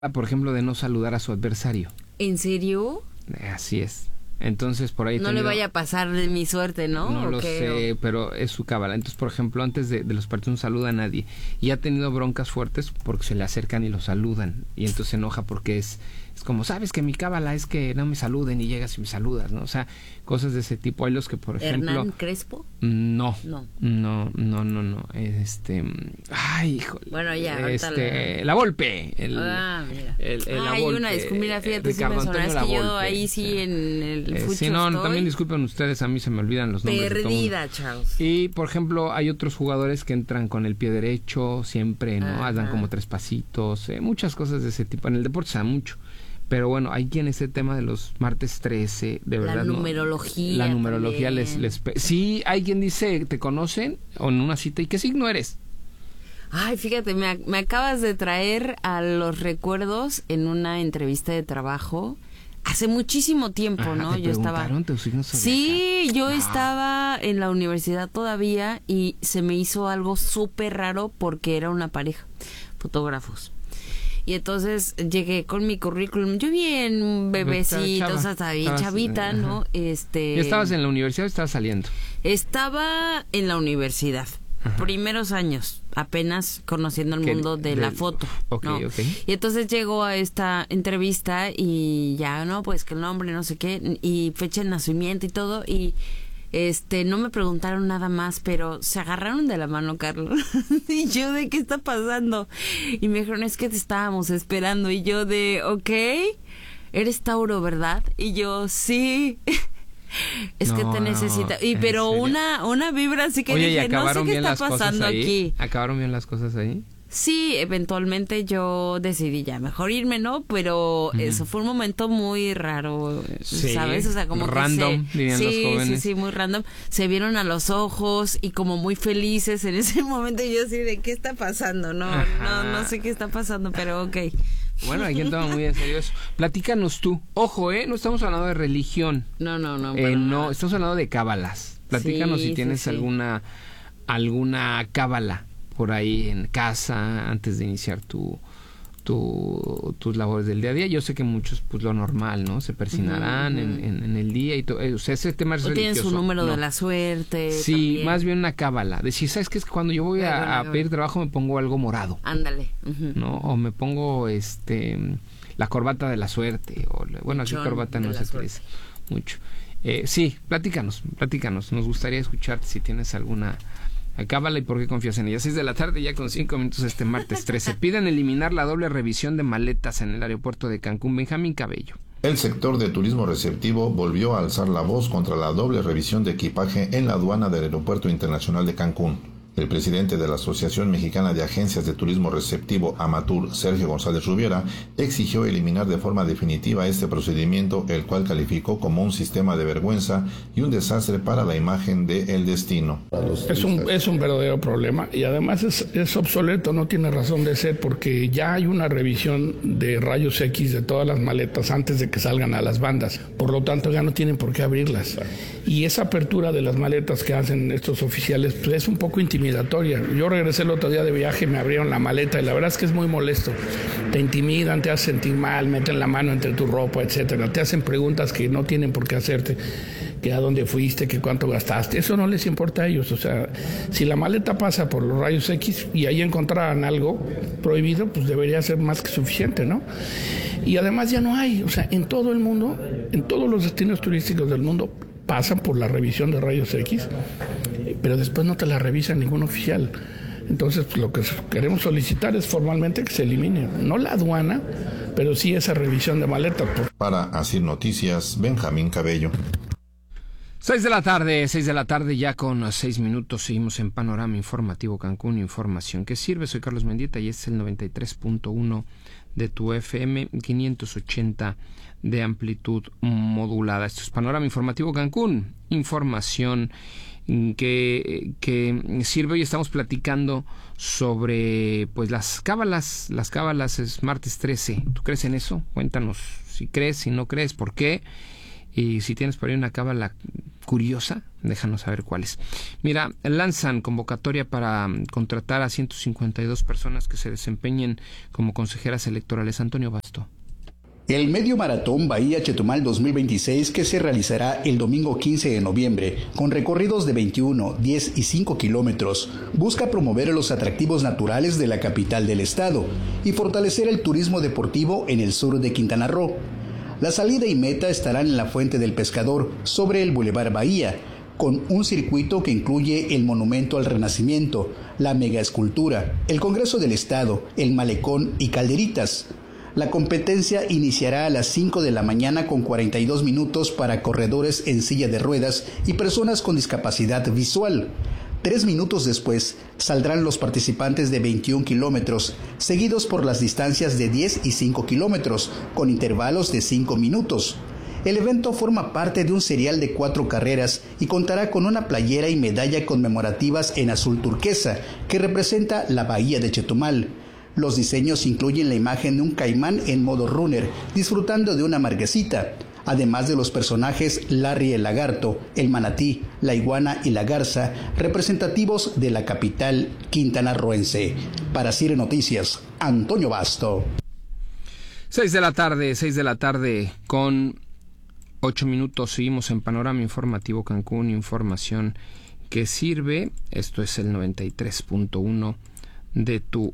por ejemplo, de no saludar a su adversario. ¿En serio? Así es. Entonces, por ahí... No le vaya a pasar de mi suerte, ¿no? No lo sé, pero es su cábala. Entonces, por ejemplo, antes de los partidos no saluda a nadie. Y ha tenido broncas fuertes porque se le acercan y lo saludan. Y entonces se enoja porque es como, sabes que mi cábala es que no me saluden y llegas y me saludas, ¿no? O sea, cosas de ese tipo. Hay los que, por ejemplo... ¿Hernán Crespo? No. Ay, híjole. Bueno, ya, La Volpe. Mira. La Hay Volpe, una disculpa, fíjate, Ricardo sí me Antonio es que yo Lavolpe. ahí sí en el fucho sí, no, estoy también disculpen ustedes, a mí se me olvidan los nombres. perdida, Charles. Y, por ejemplo, hay otros jugadores que entran con el pie derecho siempre, ¿no? Dan como 3 pasitos, muchas cosas de ese tipo. En el deporte se da mucho. Pero bueno, hay quien ese tema de los martes 13, de verdad, la numerología. La numerología les sí, hay quien dice, ¿te conocen? O en una cita, ¿y qué signo eres? Ay, fíjate, me acabas de traer a los recuerdos en una entrevista de trabajo hace muchísimo tiempo, ¿no? Yo estaba... Sí, yo estaba en la universidad todavía y se me hizo algo súper raro porque era una pareja, fotógrafos. Y entonces llegué con mi currículum, yo bien bebecitos, hasta bien chavita, ¿no? ¿Y estabas en la universidad o estabas saliendo? Estaba en la universidad, primeros años, apenas conociendo el mundo de la foto, ¿no? Y entonces llego a esta entrevista y ya, no, pues que el nombre, no sé qué, y fecha de nacimiento y todo, y no me preguntaron nada más, pero se agarraron de la mano, Carlos. Y yo, ¿de qué está pasando? Y me dijeron, es que te estábamos esperando. Y yo eres Tauro, ¿verdad? Y yo, sí. Es que te necesita. Y pero una vibra así que dije, no sé qué está pasando aquí. ¿Acabaron bien las cosas ahí? Sí, eventualmente yo decidí ya mejor irme, ¿no? Pero eso fue un momento muy raro, ¿sabes? O sea, como random, dirían los jóvenes. Sí, muy random. Se vieron a los ojos y como muy felices en ese momento. Y yo así de, ¿qué está pasando? No sé qué está pasando, pero ok. Bueno, hay quien toma muy en serio eso. Platícanos tú. Ojo, no estamos hablando de religión. No. No, estamos hablando de cábalas. Platícanos si tienes alguna cábala por ahí en casa antes de iniciar tus labores del día a día. Yo sé que muchos, pues lo normal, ¿no? Se persinarán en el día y todo. O sea, ese tema es religioso. Tienen su número de la suerte. Sí, también. Más bien una cábala. Decir, ¿sabes qué? Es que cuando yo voy a pedir trabajo me pongo algo morado. Ándale. ¿No? O me pongo la corbata de la suerte. Bueno, aquí corbata no se utiliza mucho. Sí, platícanos. Nos gustaría escucharte si tienes alguna cábala y por qué confías en ella. 6 de la tarde, ya con 5 minutos este martes 13. Piden eliminar la doble revisión de maletas en el aeropuerto de Cancún. Benjamín Cabello. El sector de turismo receptivo volvió a alzar la voz contra la doble revisión de equipaje en la aduana del Aeropuerto Internacional de Cancún. El presidente de la Asociación Mexicana de Agencias de Turismo Receptivo, AMATUR, Sergio González Rubiera, exigió eliminar de forma definitiva este procedimiento, el cual calificó como un sistema de vergüenza y un desastre para la imagen de El Destino. Es un verdadero problema y además es obsoleto, no tiene razón de ser, porque ya hay una revisión de rayos X de todas las maletas antes de que salgan a las bandas. Por lo tanto, ya no tienen por qué abrirlas. Y esa apertura de las maletas que hacen estos oficiales, pues, es un poco intimidatoria. Yo regresé el otro día de viaje, me abrieron la maleta y la verdad es que es muy molesto. Te intimidan, te hacen sentir mal, meten la mano entre tu ropa, etcétera. Te hacen preguntas que no tienen por qué hacerte, que a dónde fuiste, que cuánto gastaste. Eso no les importa a ellos. O sea, si la maleta pasa por los rayos X y ahí encontraran algo prohibido, pues debería ser más que suficiente, ¿no? Y además ya no hay. O sea, en todo el mundo, en todos los destinos turísticos del mundo, pasan por la revisión de rayos X, pero después no te la revisa ningún oficial. Entonces, pues, lo que queremos solicitar es formalmente que se elimine, no la aduana, pero sí esa revisión de maletas. Para Asir Noticias, Benjamín Cabello. 6 de la tarde ya con 6 minutos, seguimos en Panorama Informativo Cancún, información que sirve. Soy Carlos Mendieta y este es el 93.1 de tu FM, 580 de amplitud modulada. Esto es Panorama Informativo Cancún, información que sirve. Hoy estamos platicando sobre pues las cábalas es martes 13. ¿Tú crees en eso? Cuéntanos si crees, si no crees, por qué. Y si tienes por ahí una cábala curiosa? Déjanos saber cuál es. Mira, lanzan convocatoria para contratar a 152 personas que se desempeñen como consejeras electorales. Antonio Basto. El Medio Maratón Bahía Chetumal 2026, que se realizará el domingo 15 de noviembre, con recorridos de 21, 10 y 5 kilómetros, busca promover los atractivos naturales de la capital del estado y fortalecer el turismo deportivo en el sur de Quintana Roo. La salida y meta estarán en la Fuente del Pescador, sobre el Boulevard Bahía, con un circuito que incluye el Monumento al Renacimiento, la Megaescultura, el Congreso del Estado, el Malecón y Calderitas. La competencia iniciará a las 5 de la mañana con 42 minutos para corredores en silla de ruedas y personas con discapacidad visual. 3 minutos después saldrán los participantes de 21 kilómetros, seguidos por las distancias de 10 y 5 kilómetros, con intervalos de 5 minutos. El evento forma parte de un serial de 4 carreras y contará con una playera y medalla conmemorativas en azul turquesa, que representa la bahía de Chetumal. Los diseños incluyen la imagen de un caimán en modo runner, disfrutando de una marquesita, además de los personajes Larry el lagarto, el manatí, la iguana y la garza, representativos de la capital quintanarroense. Para CIRE Noticias, Antonio Basto. 6 de la tarde con 8 minutos. Seguimos en Panorama Informativo Cancún, información que sirve. Esto es el 93.1 de tu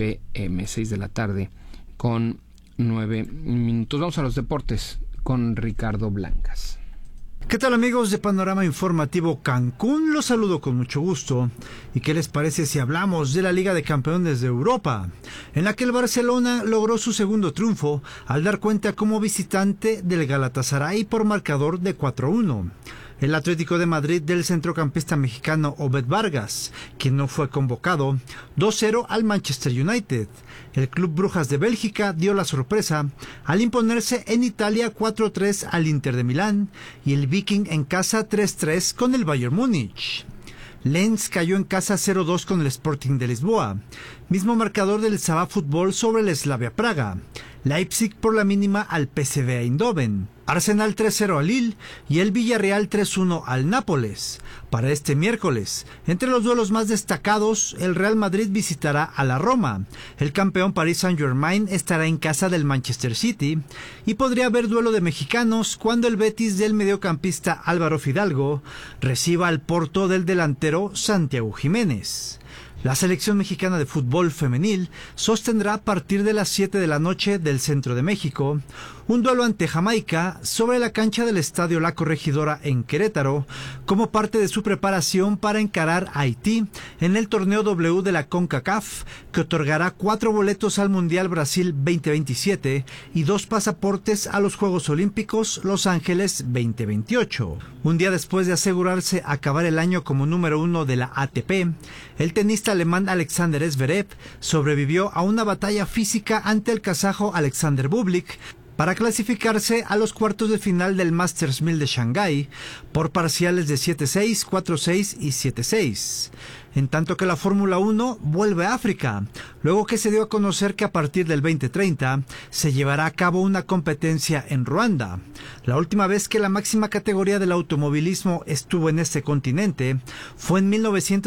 FM. 6 de la tarde con 9 minutos. Vamos a los deportes con Ricardo Blancas. ¿Qué tal, amigos de Panorama Informativo Cancún? Los saludo con mucho gusto. ¿Y qué les parece si hablamos de la Liga de Campeones de Europa, en la que el Barcelona logró su segundo triunfo al dar cuenta como visitante del Galatasaray por marcador de 4-1? El Atlético de Madrid del centrocampista mexicano Obed Vargas, quien no fue convocado, 2-0 al Manchester United. El Club Brujas de Bélgica dio la sorpresa al imponerse en Italia 4-3 al Inter de Milán, y el Viking en casa 3-3 con el Bayern Múnich. Lens cayó en casa 0-2 con el Sporting de Lisboa, mismo marcador del Sabah Fútbol sobre el Slavia Praga. Leipzig por la mínima al PSV Eindhoven. Arsenal 3-0 al Lille y el Villarreal 3-1 al Nápoles. Para este miércoles, entre los duelos más destacados, el Real Madrid visitará a la Roma. El campeón Paris Saint-Germain estará en casa del Manchester City, y podría haber duelo de mexicanos cuando el Betis del mediocampista Álvaro Fidalgo reciba al Porto del delantero Santiago Jiménez. La selección mexicana de fútbol femenil sostendrá a partir de las 7 de la noche del centro de México un duelo ante Jamaica sobre la cancha del Estadio La Corregidora en Querétaro, como parte de su preparación para encarar a Haití en el torneo W de la CONCACAF, que otorgará 4 boletos al Mundial Brasil 2027 y 2 pasaportes a los Juegos Olímpicos Los Ángeles 2028. Un día después de asegurarse acabar el año como número 1 de la ATP, el tenista alemán Alexander Zverev sobrevivió a una batalla física ante el kazajo Alexander Bublik para clasificarse a los cuartos de final del Masters 1000 de Shanghái por parciales de 7-6, 4-6 y 7-6. En tanto que la Fórmula 1 vuelve a África, luego que se dio a conocer que a partir del 2030 se llevará a cabo una competencia en Ruanda. La última vez que la máxima categoría del automovilismo estuvo en este continente fue en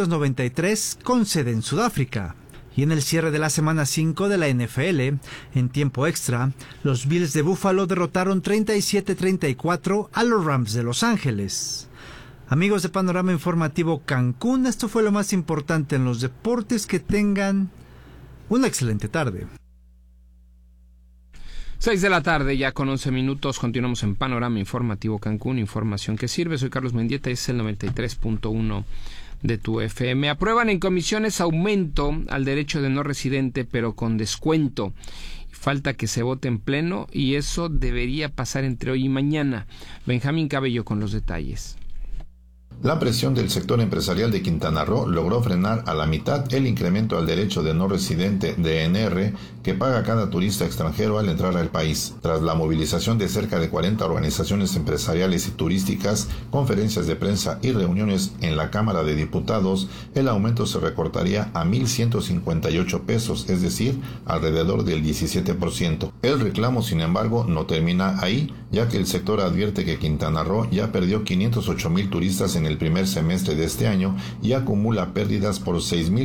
1993, con sede en Sudáfrica. Y en el cierre de la semana 5 de la NFL, en tiempo extra, los Bills de Buffalo derrotaron 37-34 a los Rams de Los Ángeles. Amigos de Panorama Informativo Cancún, esto fue lo más importante en los deportes. Que tengan una excelente tarde. 6 de la tarde, ya con 11 minutos, continuamos en Panorama Informativo Cancún, información que sirve. Soy Carlos Mendieta y es el 93.1 de tu FM. Aprueban en comisiones aumento al derecho de no residente, pero con descuento. Falta que se vote en pleno y eso debería pasar entre hoy y mañana. Benjamín Cabello con los detalles. La presión del sector empresarial de Quintana Roo logró frenar a la mitad el incremento al derecho de no residente DNR que paga cada turista extranjero al entrar al país. Tras la movilización de cerca de 40 organizaciones empresariales y turísticas, conferencias de prensa y reuniones en la Cámara de Diputados, el aumento se recortaría a 1,158 pesos, es decir, alrededor del 17%. El reclamo, sin embargo, no termina ahí, ya que el sector advierte que Quintana Roo ya perdió 508,000 turistas en el primer semestre de este año y acumula pérdidas por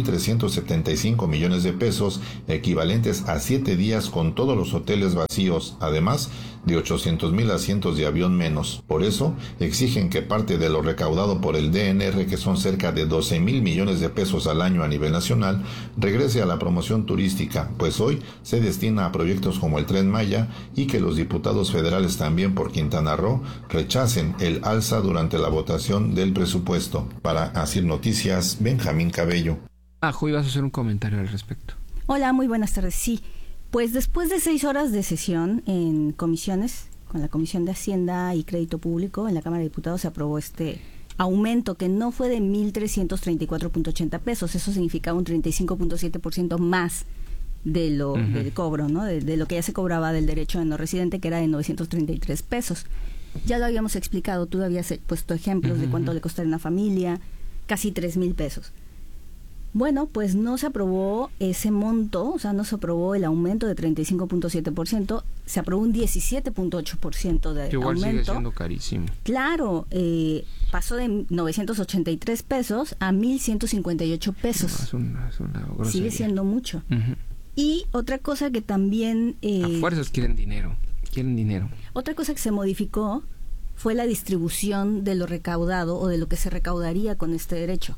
6,375 millones de pesos, equivalentes a 7 días con todos los hoteles vacíos, además de 800,000 asientos de avión menos. Por eso, exigen que parte de lo recaudado por el DNR, que son cerca de 12,000 millones de pesos al año a nivel nacional, regrese a la promoción turística, pues hoy se destina a proyectos como el Tren Maya, y que los diputados federales también por Quintana Roo rechacen el alza durante la votación del presupuesto. Para Asir Noticias, Benjamín Cabello. Ajo, ibas a hacer un comentario al respecto. Hola, muy buenas tardes. Sí, pues después de 6 horas de sesión en comisiones, con la Comisión de Hacienda y Crédito Público, en la Cámara de Diputados se aprobó este aumento que no fue de 1,334.80 pesos. Eso significaba un 35.7% más de lo del cobro, ¿no? De lo que ya se cobraba del derecho de no residente, que era de 933 pesos. Ya lo habíamos explicado, tú habías puesto ejemplos de cuánto le costaría a una familia, casi 3,000 pesos. Bueno, pues no se aprobó ese monto, o sea, no se aprobó el aumento de 35.7%, se aprobó un 17.8% de igual aumento. Sigue siendo carísimo. Claro, pasó de 983 pesos a 1,158 pesos. No, es una grosería. Sigue siendo mucho. Y otra cosa que también... a fuerzas quieren dinero. Otra cosa que se modificó fue la distribución de lo recaudado o de lo que se recaudaría con este derecho.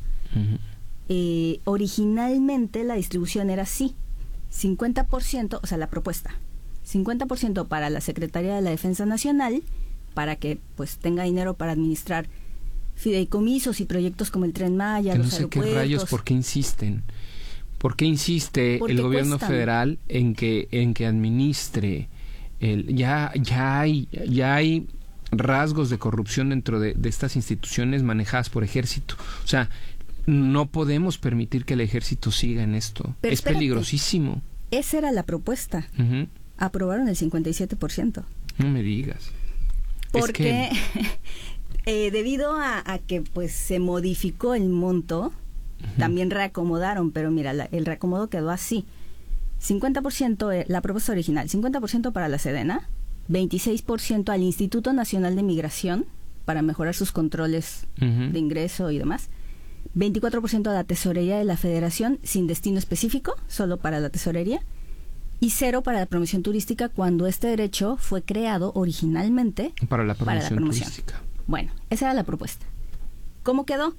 Originalmente la distribución era así: 50%, o sea, la propuesta, 50% para la Secretaría de la Defensa Nacional, para que pues tenga dinero para administrar fideicomisos y proyectos como el Tren Maya, los aeropuertos. No sé qué rayos, ¿por qué insisten? ¿Por qué insiste el gobierno federal en que administre? Ya hay rasgos de corrupción dentro de estas instituciones manejadas por ejército. O sea, no podemos permitir que el ejército siga en esto. Pero es peligrosísimo. Esa era la propuesta. Aprobaron el 57%. No me digas. Porque debido a que pues se modificó el monto, también reacomodaron, pero mira, el reacomodo quedó así: 50% la propuesta original, 50% para la Sedena, 26% al Instituto Nacional de Migración para mejorar sus controles de ingreso y demás, 24% a la Tesorería de la Federación sin destino específico, solo para la Tesorería, y 0 para la promoción turística, cuando este derecho fue creado originalmente para la promoción turística. Bueno, esa era la propuesta. ¿Cómo quedó?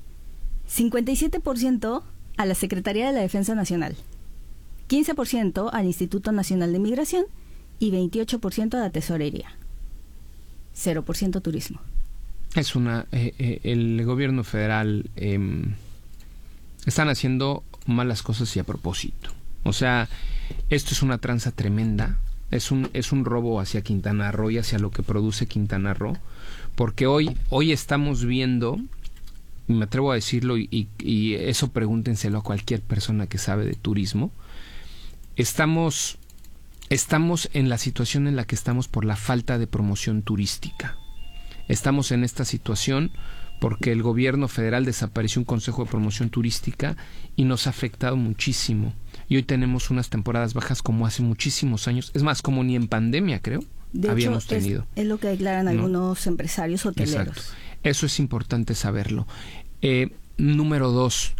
57% a la Secretaría de la Defensa Nacional, 15% al Instituto Nacional de Migración y 28% a la Tesorería. 0% turismo. Es el gobierno federal están haciendo malas cosas y a propósito. O sea, esto es una tranza tremenda. Es un robo hacia Quintana Roo y hacia lo que produce Quintana Roo, porque hoy estamos viendo, y me atrevo a decirlo, y eso pregúntenselo a cualquier persona que sabe de turismo, estamos en la situación en la que estamos por la falta de promoción turística. Estamos en esta situación porque el gobierno federal desapareció un consejo de promoción turística y nos ha afectado muchísimo. Y hoy tenemos unas temporadas bajas como hace muchísimos años. Es más, como ni en pandemia, creo, habíamos tenido. Es lo que declaran algunos empresarios hoteleros. Exacto. Eso es importante saberlo. Número 2.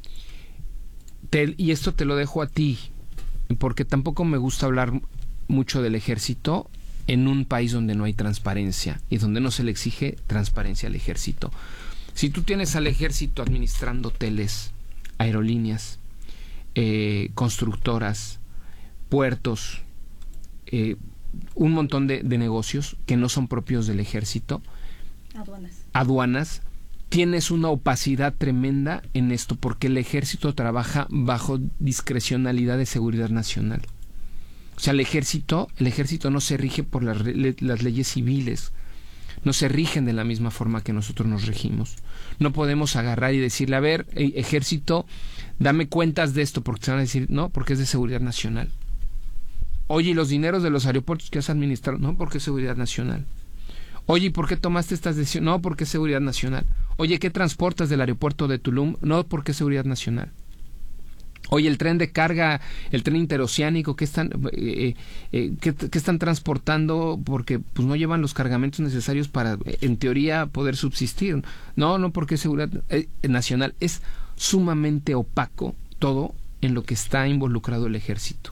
Y esto te lo dejo a ti, porque tampoco me gusta hablar mucho del ejército en un país donde no hay transparencia y donde no se le exige transparencia al ejército. Si tú tienes al ejército administrando hoteles, aerolíneas, constructoras, puertos, un montón de negocios que no son propios del ejército, aduanas, tienes una opacidad tremenda en esto, porque el ejército trabaja bajo discrecionalidad de seguridad nacional. O sea, el ejército no se rige por las leyes civiles, no se rigen de la misma forma que nosotros nos regimos. No podemos agarrar y decirle, a ver, ejército, dame cuentas de esto, porque se van a decir, no, porque es de seguridad nacional. Oye, ¿y los dineros de los aeropuertos que has administrado? No, porque es seguridad nacional. Oye, ¿y por qué tomaste estas decisiones? No, porque es seguridad nacional. Oye, ¿qué transportas del aeropuerto de Tulum? No, porque es seguridad nacional. Oye, el tren de carga, el tren interoceánico, ¿qué están transportando? Porque pues no llevan los cargamentos necesarios para, en teoría, poder subsistir. No, porque es seguridad nacional. Es sumamente opaco todo en lo que está involucrado el ejército.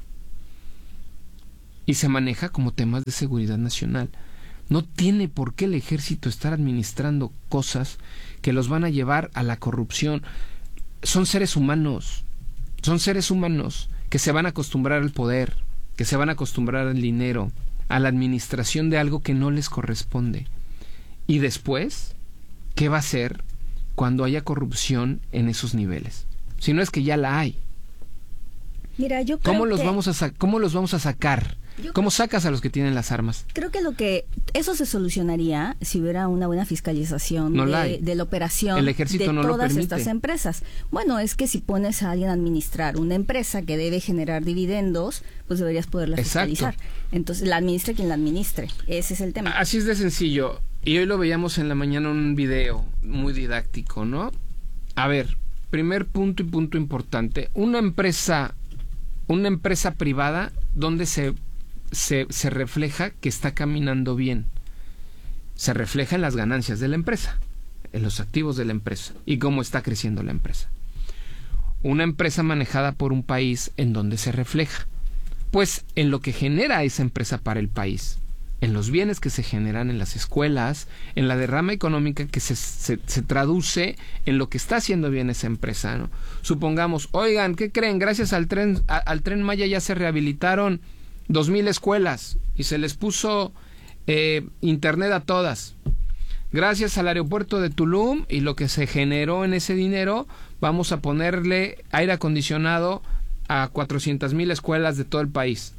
Y se maneja como temas de seguridad nacional. No tiene por qué el ejército estar administrando cosas que los van a llevar a la corrupción. Son seres humanos. Son seres humanos que se van a acostumbrar al poder, que se van a acostumbrar al dinero, a la administración de algo que no les corresponde. Y después, ¿qué va a hacer cuando haya corrupción en esos niveles? Si no es que ya la hay. Mira, yo creo ¿Cómo los vamos a sacar? ¿Cómo sacas a los que tienen las armas? Creo que eso se solucionaría si hubiera una buena fiscalización de la operación el ejército de no todas lo permite. Estas empresas. Bueno, es que si pones a alguien a administrar una empresa que debe generar dividendos, pues deberías poderla fiscalizar. Entonces, la administre quien la administre. Ese es el tema. Así es de sencillo. Y hoy lo veíamos en la mañana en un video muy didáctico, ¿no? A ver, primer punto y punto importante. Una empresa privada, ¿dónde se refleja que está caminando bien? Se refleja en las ganancias de la empresa, en los activos de la empresa y cómo está creciendo la empresa. Una empresa manejada por un país, ¿en dónde se refleja? Pues en lo que genera esa empresa para el país, en los bienes que se generan en las escuelas, en la derrama económica que se traduce en lo que está haciendo bien esa empresa, ¿no? Supongamos, oigan, ¿qué creen? Gracias al Tren Maya ya se rehabilitaron 2,000 escuelas y se les puso internet a todas. Gracias al aeropuerto de Tulum y lo que se generó en ese dinero, vamos a ponerle aire acondicionado a 400,000 escuelas de todo el país.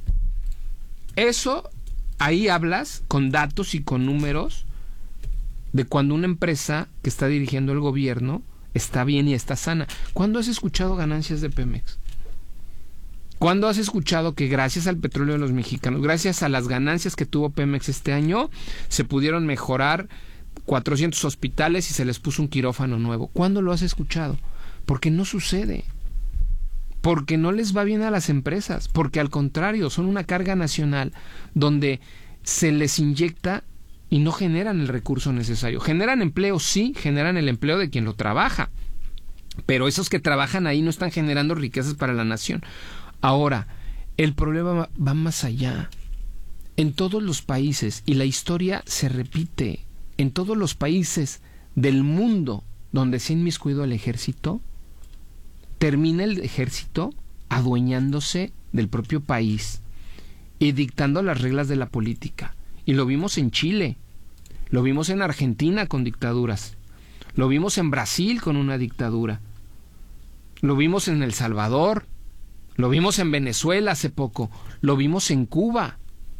Eso, ahí hablas con datos y con números de cuando una empresa que está dirigiendo el gobierno está bien y está sana. ¿Cuándo has escuchado ganancias de Pemex? ¿Cuándo has escuchado que gracias al petróleo de los mexicanos, gracias a las ganancias que tuvo Pemex este año, se pudieron mejorar 400 hospitales y se les puso un quirófano nuevo? ¿Cuándo lo has escuchado? Porque no sucede. Porque no les va bien a las empresas. Porque al contrario, son una carga nacional donde se les inyecta y no generan el recurso necesario. Generan empleo, sí, generan el empleo de quien lo trabaja. Pero esos que trabajan ahí no están generando riquezas para la nación. Ahora, el problema va más allá. En todos los países, y la historia se repite, en todos los países del mundo donde se ha inmiscuido el ejército, termina el ejército adueñándose del propio país y dictando las reglas de la política. Y lo vimos en Chile, lo vimos en Argentina con dictaduras, lo vimos en Brasil con una dictadura, lo vimos en El Salvador, lo vimos en Venezuela hace poco, lo vimos en Cuba.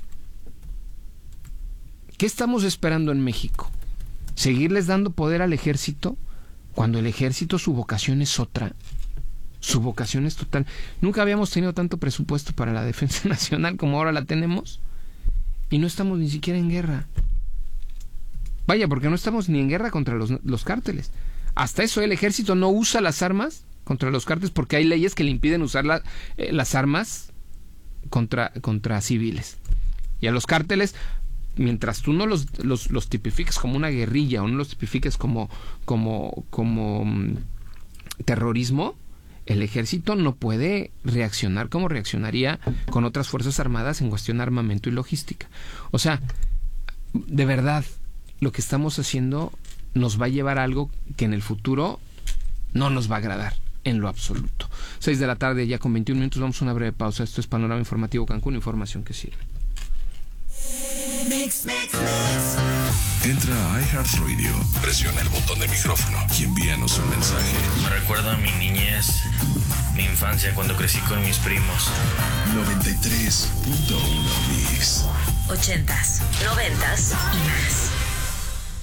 ¿Qué estamos esperando en México? ¿Seguirles dando poder al ejército cuando el ejército, su vocación es otra? Su vocación es total. Nunca habíamos tenido tanto presupuesto para la defensa nacional como ahora la tenemos y no estamos ni siquiera en guerra. Vaya, porque no estamos ni en guerra contra los cárteles. Hasta eso, el ejército no usa las armas contra los cárteles porque hay leyes que le impiden usar las armas contra civiles. Y a los cárteles, mientras tú no los tipifiques como una guerrilla o no los tipifiques como terrorismo, el ejército no puede reaccionar como reaccionaría con otras fuerzas armadas en cuestión de armamento y logística. O sea, de verdad, lo que estamos haciendo nos va a llevar a algo que en el futuro no nos va a agradar en lo absoluto. 6 de la tarde ya con 21 minutos, vamos a una breve pausa. Esto es Panorama Informativo Cancún, información que sirve. Entra a iHeartRadio, presiona el botón de micrófono y envíanos un mensaje. Me recuerda a mi niñez, mi infancia cuando crecí con mis primos. 93.1 Mix. 80s, 90s y más.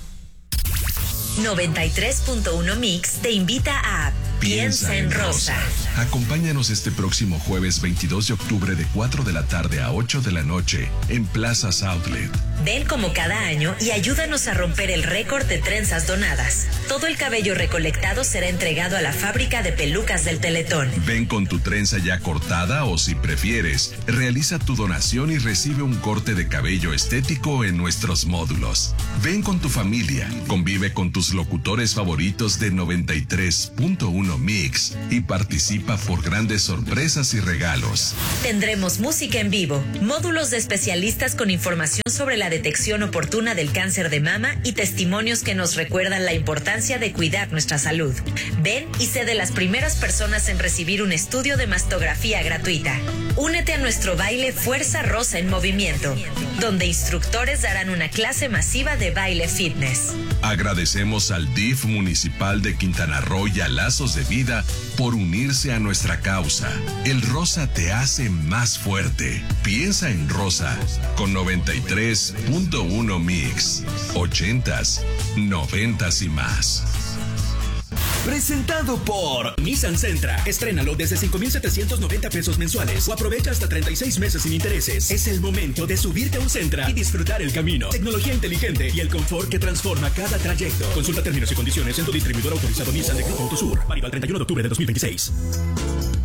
93.1 Mix te invita a Piensa en Rosa. Acompáñanos este próximo jueves 22 de octubre de 4 de la tarde a 8 de la noche en Plazas Outlet. Ven como cada año y ayúdanos a romper el récord de trenzas donadas. Todo el cabello recolectado será entregado a la fábrica de pelucas del Teletón. Ven con tu trenza ya cortada o, si prefieres, realiza tu donación y recibe un corte de cabello estético en nuestros módulos. Ven con tu familia, convive con tus locutores favoritos de 93.1 Mix y participa por grandes sorpresas y regalos. Tendremos música en vivo, módulos de especialistas con información sobre la detección oportuna del cáncer de mama y testimonios que nos recuerdan la importancia de cuidar nuestra salud. Ven y sé de las primeras personas en recibir un estudio de mastografía gratuita. Únete a nuestro baile Fuerza Rosa en Movimiento, donde instructores darán una clase masiva de baile fitness. Agradecemos al DIF municipal de Quintana Roo y a Lazos de Vida por unirse a nuestra causa. El rosa te hace más fuerte. Piensa en Rosa con 93.1 Mix. 80s, 90s y más. Presentado por Nissan Sentra. Estrénalo desde 5,790 pesos mensuales o aprovecha hasta 36 meses sin intereses. Es el momento de subirte a un Sentra y disfrutar el camino. Tecnología inteligente y el confort que transforma cada trayecto. Consulta términos y condiciones en tu distribuidor autorizado Nissan de Grupo Autosur. Válido al 31 de octubre de 2026.